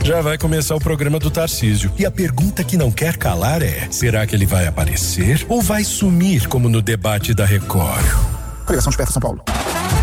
Já vai começar o programa do Tarcísio. E a pergunta que não quer calar é: será que ele vai aparecer ou vai sumir como no debate da Record? Coligação Esperta São Paulo.